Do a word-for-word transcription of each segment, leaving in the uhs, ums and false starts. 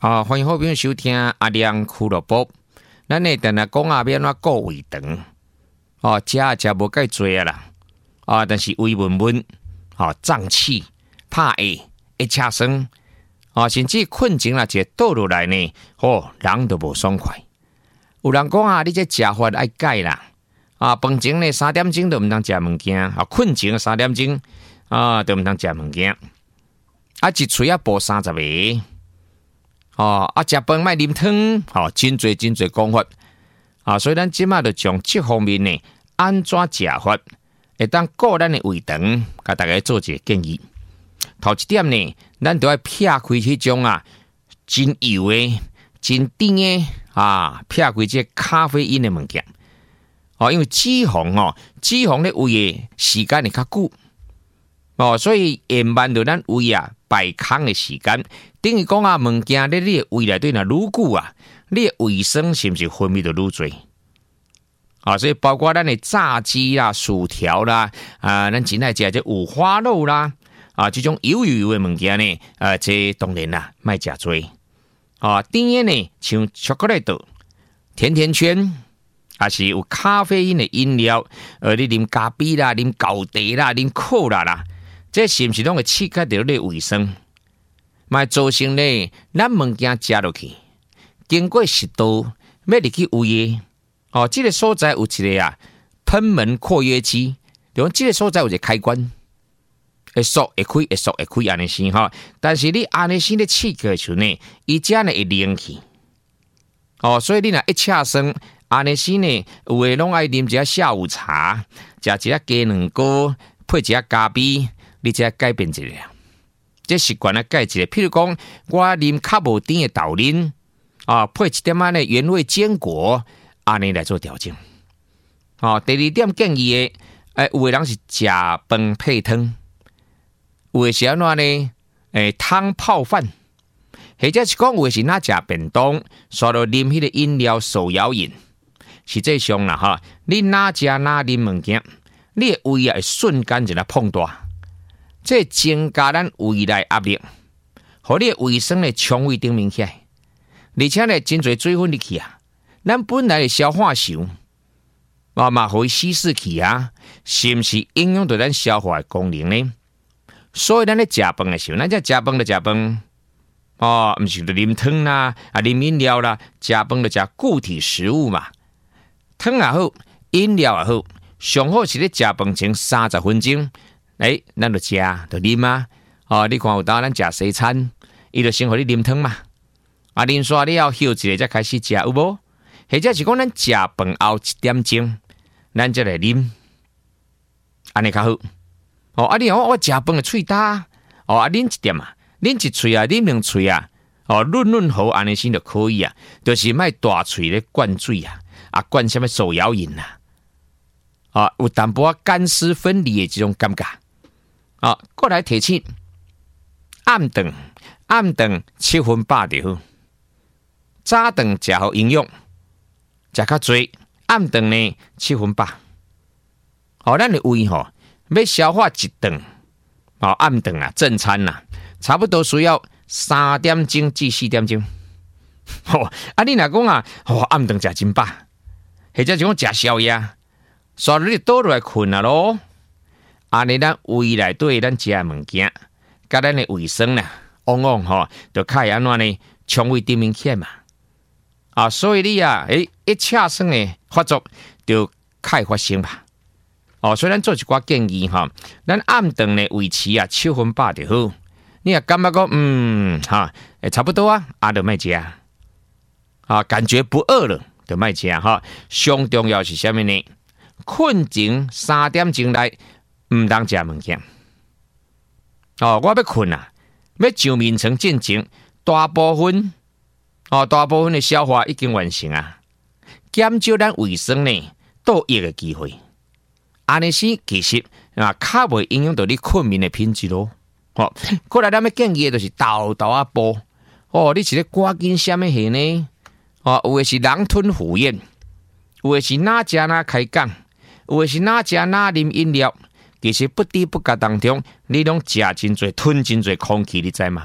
啊，欢迎好朋友收听阿亮俱乐部。咱呢，等下讲啊，要安怎顾胃肠？哦，食啊食无介多啊啦。啊，但是胃闷闷，哦，胀气、怕饿、一车酸，啊，甚至困前啦，一倒落来呢，哦，人都无爽快。有人讲啊，你这食法爱改啦。啊，饭前呢三点钟都唔当食物件，啊，困前三点钟啊都唔当食物件。啊，一喙啊补三十个。哦，啊，食饭莫啉汤，哦，真侪真侪讲法，啊，所以咱即马就从这方面呢，安怎食法，会当顾咱的胃肠，甲大家做一个建议。头一点呢，咱都要撇开迄种啊，真油的、真甜的啊，撇开这咖啡因的物件。哦，因为脂肪哦，脂肪咧胃的时间会较久，哦，所以延慢到咱胃啊排空的时间。等于讲啊，物件咧你的胃内底若愈久啊，你的胃酸是毋是分泌就愈多？啊，所以包括咱的炸鸡啦、薯条啦，啊，咱真爱食这五花肉啦，啊，这种油油油的物件呢，啊，这当然啦，莫食多。啊，甜的呢，像巧克力豆、甜甜圈，还是有咖啡因的饮料，呃，你啉咖啡啦、啉高茶啦、啉可乐啦，这是毋是拢会刺激到你的胃酸？嘛造成呢，咱物件食落去，经过食道要入去胃的，哦，这个所在有一个啊贲门括约肌，就讲这个所在有一个开关，会缩会开，会缩会开安尼先哈。但是你安尼先咧刺激的时候呢，伊只呢会冷去，哦，所以你若一车酸，安尼先呢，有诶拢爱啉一下下午茶，食一下鸡卵糕，配一下咖啡，你才改变一下。这习惯啊，改一下。譬如讲，我啉较无甜的豆奶啊，配一点仔呢原味坚果，安尼来做调整。哦，第二点建议的，诶，有的人是食饭配汤，有的是安怎呢？诶，汤泡饭，或者是讲有的是哪食便当，刷到啉迄个饮料手摇饮。实际上啦，哈，你哪食哪啉物件，你的胃啊会瞬间就来碰大。这增加咱胃内压力，互你的胃酸咧肠胃顶面起来，而且咧真侪水分入去啊。咱本来的消化球，嘛嘛互伊稀释去啊，是毋是影响到咱消化的功能呢？所以咱咧食饭的时候，咱只食饭就食饭，哦，毋是就啉汤啦，啊啉饮料啦，食饭就食固体食物嘛。汤也好，饮料也好，上好是咧食饭前三十分钟。诶，咱就食就啉啊！哦，你看有当咱食西餐，伊就先互你啉汤嘛。啊，啉煞了休一下才开始食，有无？或者是讲咱食饭后一点钟，咱才来啉，安尼较好。哦，啊，你讲我食饭的喙焦，哦，啊，啉一点啊，啉一喙啊，啉两喙啊，哦，润润喉安尼先就可以啊。就是莫大喙咧灌水啊，啊，灌什么手摇饮啊，啊，有淡薄仔干湿分离的这种感觉。啊，过来提醒，暗顿暗顿七分饱就好，早顿食好营养，食较多，暗顿呢七分饱。哦，咱的胃吼要消化一顿，哦暗顿啊正餐啦，差不多需要三点钟至四点钟。哦，啊你若讲啊，哦暗顿食真饱，或者是讲食宵夜，所以你倒落来困啊咯。安尼咱胃内底咱食的物件，甲咱的胃酸啦，往往吼就较会安怎呢？肠胃顶面起来嘛。啊，所以你啊，诶，一车酸的发作就较会发生吧。哦，所以咱做一寡建议哈，咱暗顿的维持啊七分饱就好。你也感觉讲，嗯，哈，诶，差不多啊，啊，就莫食啊，感觉不饿了就莫食哈。上重要是啥物呢？困前三点钟内。唔当食物件，哦，我要困啊，要上眠床进前，大部分哦，大部分的消化已经完成啊，减少咱胃酸呢倒液的机会，安尼时其实啊，较袂影响到你困眠的品质咯。哦，过来咱要建议的就是豆豆啊煲，哦，你是咧赶紧什么事呢？哦，有的是狼吞虎咽，有的是哪食哪开讲，有的是哪食哪啉饮料。其实不知不觉当中，你拢食真侪，吞真侪空气，你知吗？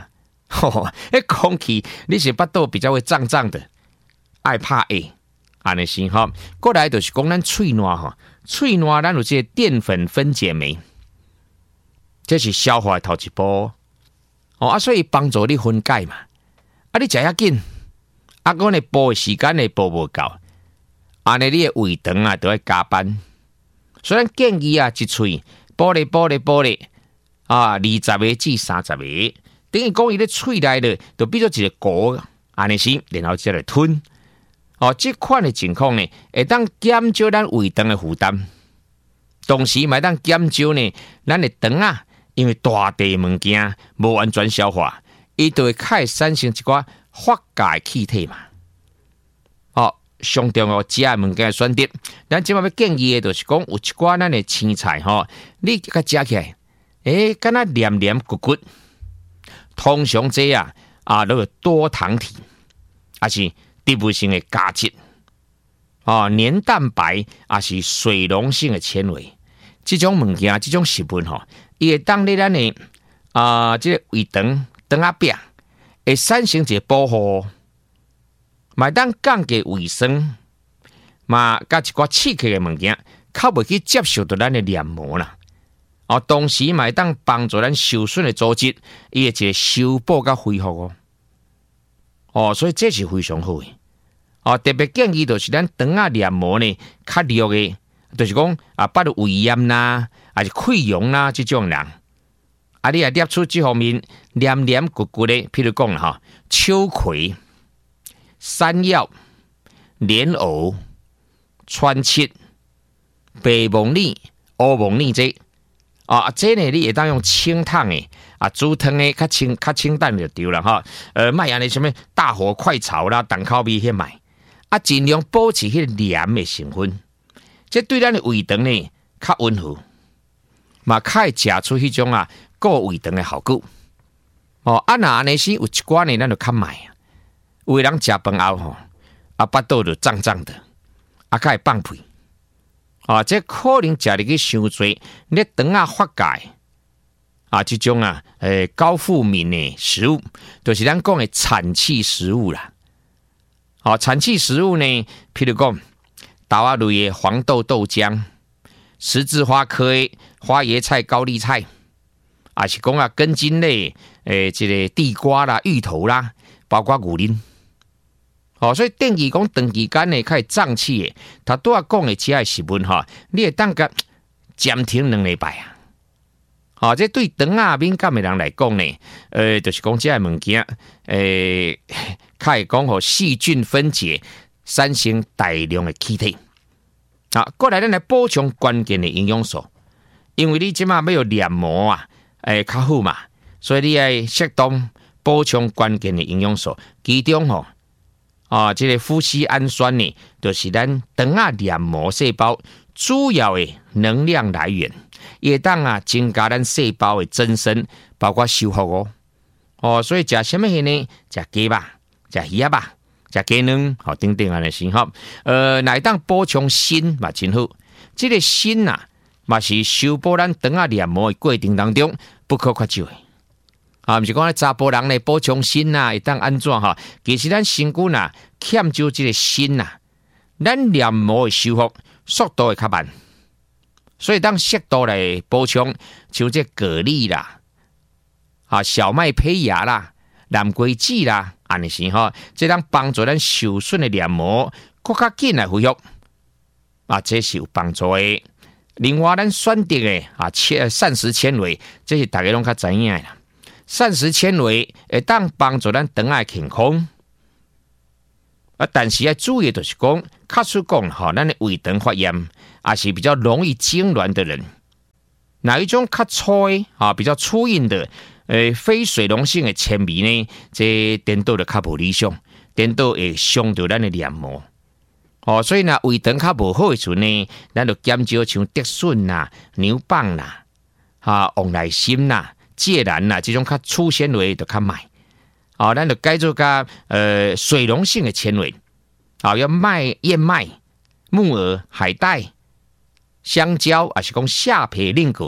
吼，迄空气你是巴肚比较会胀胀的，爱怕诶，安尼是吼。过来就是讲咱喙烂吼，喙烂咱有这个淀粉分解酶，这是消化的头一步哦啊，所以帮助你分解嘛。啊，你食遐紧，啊，我呢补的时间呢补无够，安尼你的胃肠啊都要加班。所以咱建议啊，一喙补咧补咧补咧啊，二十个至三十个。等于讲伊咧喙内咧，就变做一个果，安尼是，然后再来吞。哦，这款的情况呢，会当减少咱胃肠的负担，同时嘛当减少呢咱的肠啊，因为大地物件无完全消化，伊就会开始产生一寡发酵气体嘛。哦，上重要食的物件的选择，咱即摆要建议的就是讲，有一寡咱的青菜吼，你甲食起来，诶，敢若黏黏骨骨。通常这啊啊，那个多糖体，还是低补性的胶质，哦，黏蛋白，还是水溶性的纤维，这种物件，这种食物吼，伊会当你咱的啊，这个胃肠肠仔壁会产生一个保护，嘛当降低卫生，嘛甲一寡刺激的物件，较袂去接受到咱的黏膜啦。哦，同时嘛会当帮助咱受损的组织，伊会一个修补甲恢复哦。哦，所以这是非常好的。哦，特别建议就是咱肠仔黏膜呢较弱的，就是讲啊，巴如胃炎啦，还是溃疡啦，这种人，啊，你也摄出这方面黏黏骨骨的，譬如讲哈，秋葵、山药、莲藕、川七、白木耳、乌木耳这。啊，这呢你会当用清汤的啊，煮汤的较清较清淡就对了哈。呃，卖安尼什么大火快炒啦，重口味去卖啊，尽量保持迄个黏的成分，这对咱的胃肠呢较温和，嘛较会食出迄种啊固胃肠的效果。哦，啊那安尼是有一寡呢，咱就较慢啊。有的人食饭后吼，啊巴肚就胀胀的，啊较会放屁。啊，这可能食入去伤多，你肠啊发酵啊，这种啊，诶、呃、高负敏的食物，就是咱讲的产气食物啦。哦、啊，产气食物呢，譬如讲豆仔类的黄豆豆浆、十字花科的花椰菜、高丽菜，啊是讲啊根茎类，诶、呃，这个地瓜啦、芋头啦，包括牛奶。哦，所以定义讲长期间呢，开始胀气的，他拄仔讲的其他食物哈，你会当个暂停两礼拜啊。哦，这对肠啊敏感的人来讲呢，呃，就是讲这个物件，诶、呃，开始讲吼细菌分解，产生大量的气体。啊，过来咱来补充关键的营养素，因为你即马要有黏膜啊，诶、呃，较好嘛，所以你要适当补充关键的营养素，其中吼。啊，这个麩酰氨酸呢，就是咱肠仔黏膜细胞主要的能量来源，也当啊增加咱细胞的增生，包括修复哦。哦，所以食什么嘢呢？食鸡吧，食鱼吧，食鸡卵，好等等安尼先好。呃，乃当补充锌嘛，真好。这个锌呐、啊，嘛是修补咱肠仔黏膜的过程当中不可缺少的。啊，毋是讲咧查甫人咧补充锌啊，会当安怎哈？其实咱身躯呐欠少这个锌呐，咱黏膜的修复速度会较慢，所以当适度来补充，像这蛤蜊啦、啊小麦胚芽啦、蓝龟子啦，安尼是哈，这当帮助咱受损的黏膜更较紧来恢复，啊，这是有帮助的。另外，咱选择的啊纤膳食纤维，这是大家拢较知影的啦。膳食纤维会当帮助咱肠仔健康，啊，但是要注意就是讲，卡出讲哈，咱的胃肠发炎，也是比较容易痉挛的人，哪一种较粗的啊，比较粗硬的，呃，非水溶性的纤维呢，这颠倒的较无理想，颠倒会伤到咱的黏膜。哦，所以呢，胃肠较无好的时候呢，咱就减少像德顺啦、牛蒡啦、哈往来心啦。芥兰呐，这种较粗纤维就较买，哦，咱就改做较呃水溶性的纤维，啊、哦，要麦、燕麦、木耳、海带、香蕉，还是讲下皮令果，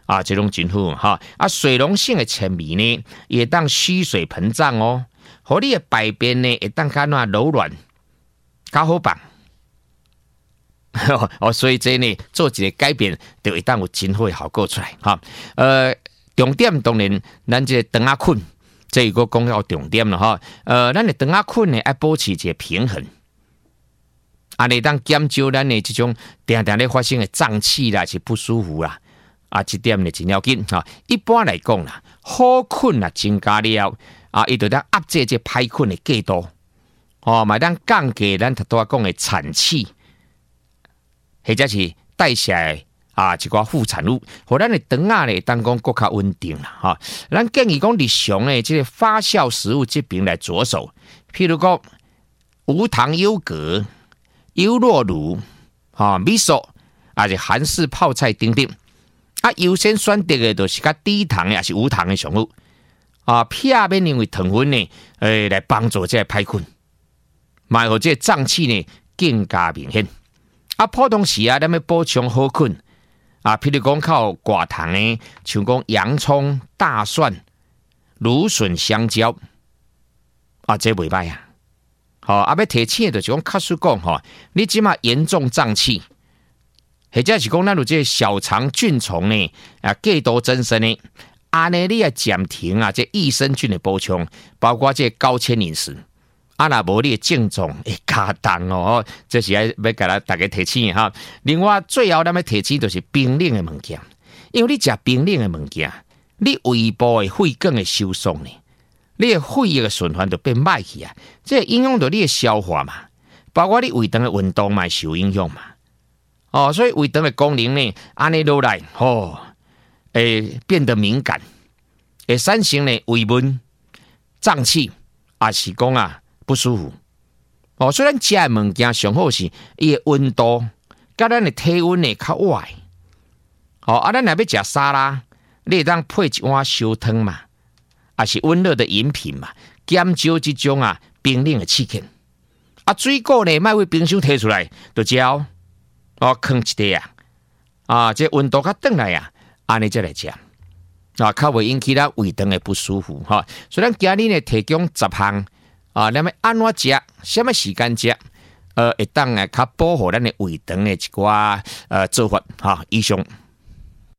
啊，这种真好哈。啊，水溶性的纤维呢，也当吸水膨胀哦，和你的排便呢，也当较那柔软，较好办。哦，所以这呢，做一个改变，就会当有真好的效果出来哈。呃，重点当然，咱这肠仔菌，这个讲到重点了哈。呃，咱的肠仔菌呢，要保持一个平衡。啊，你当减少咱的这种定定咧发生的胀气啦，是不舒服啦，啊，这点呢真要紧哈。一般来讲啦，好菌啊增加了，啊，伊就当压制这歹菌的过度，哦，嘛当降低咱头拄仔讲的产气，或者是代谢的啊一寡副产物，互咱的肠仔咧当讲更较稳定啦哈。咱建议讲日常的这个发酵食物这边来着手，譬如讲无糖优格。优酪乳、哈米索，还是韩式泡菜等等，啊，优先选择的都是较低糖的，也是无糖的食物，啊，避免因为糖分呢，诶，来帮助这歹菌，买互这胀气呢更加明显。啊，普通时啊，咱要补充好菌，啊，譬如讲靠寡糖的，像讲洋葱、大蒜、芦笋、香蕉，啊，这袂歹啊。好、哦，啊，要提醒的就是讲，卡叔讲吼，你即马严重胀气，或者是讲咱有这小肠菌虫呢，啊，过度增生呢，安尼你要暂停啊，这益生菌的补充，包括这高纤饮食，啊，若无你的症状会加重哦，这是要要给咱大家提醒哈。另外，最后咱要提醒就是冰冷的物件，因为你食冰冷的物件，你胃部的肺管会收缩呢。你的血液的循环就变歹去啊，这影响到你的消化嘛，包括你胃肠的运动嘛受影响嘛。哦，所以胃肠的功能呢，安尼落来，哦，会变得敏感，会产生呢胃闷、胀气，也是讲啊不舒服。哦，虽然食的物件上好是伊的温度，甲咱的体温呢较歪。哦，啊，咱若要食沙拉，你会当配一碗烧汤嘛。也是温热的饮品嘛，减少这种啊冰冷的刺激。啊，水果呢，莫为冰箱摕出来就嚼，哦，放一下啊，啊，这温度较转来啊，安尼才来食，啊，较袂引起咱胃肠的不舒服哈。所以咱今日呢提供十项啊，咱要安怎食，什么时间食，呃，会当啊较保护咱的胃肠的一寡呃做法哈。以上。